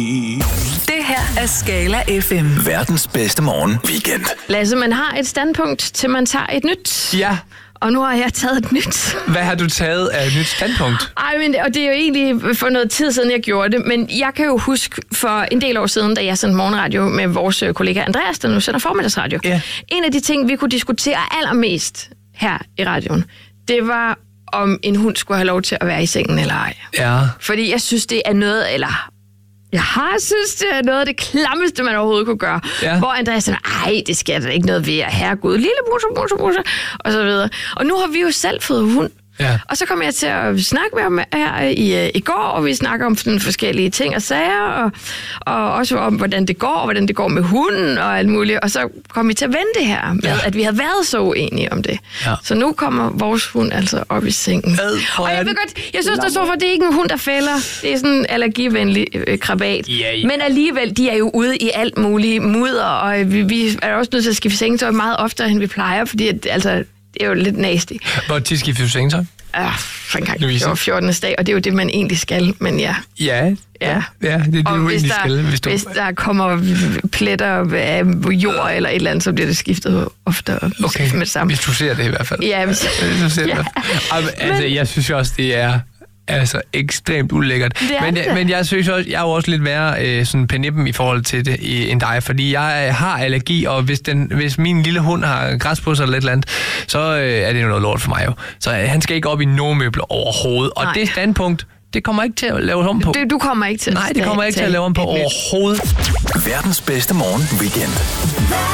Det her er Skala FM. Verdens bedste morgen weekend. Lasse, man har et standpunkt, til man tager et nyt. Ja. Og nu har jeg taget et nyt. Hvad har du taget af et nyt standpunkt? Og det er jo egentlig for noget tid siden, jeg gjorde det. Men jeg kan jo huske for en del år siden, da jeg sendte morgenradio med vores kollega Andreas, der nu sender formiddagsradio. Ja. En af de ting, vi kunne diskutere allermest her i radioen, det var, om en hund skulle have lov til at være i sengen eller ej. Ja. Fordi jeg synes, det er noget, jeg har synes, det er noget af det klammeste, man overhovedet kunne gøre. Ja. Hvor Andreas siger, ej, det skal der ikke noget ved, herregud, lille musse, og så videre. Og nu har vi jo selv fået hund. Ja. Og så kom jeg til at snakke med ham her i går, og vi snakker om sådan forskellige ting og sager, og også om, hvordan det går med hunden og alt muligt. Og så kom vi til at vende det her med, at vi havde været så uenige om det. Ja. Så nu kommer vores hund altså op i sengen. Og jeg ved godt, jeg synes, der står for, det er ikke en hund, der fælder. Det er sådan en allergivenlig krabat. Yeah. Men alligevel, de er jo ude i alt muligt mudder, og vi er også nødt til at skifte sengetøj meget oftere, end vi plejer, fordi det er jo lidt nasty. Hvor tit skifter du sengetøj? For en gang. Det var 14. dag, og det er jo det, man egentlig skal, men ja. Ja, det er det, du egentlig skal. Hvis der kommer pletter af jord eller et eller andet, så bliver det skiftet oftere. Okay, med det samme. Hvis du ser det i hvert fald. Ja, hvis du ser det. Altså, jeg synes også, det er ekstremt ulækkert. Men jeg synes også, jeg er jo også lidt mere sådan penippen i forhold til det end dig, fordi jeg har allergi, og hvis min lille hund har græs på sig eller et eller andet, så er det jo noget lort for mig jo. Så han skal ikke op i nogen møbler overhovedet. Og det standpunkt, det kommer ikke til at lave om på. Du kommer ikke til. Nej, det kommer ikke til at lave om på overhovedet. Verdens bedste morgen weekend.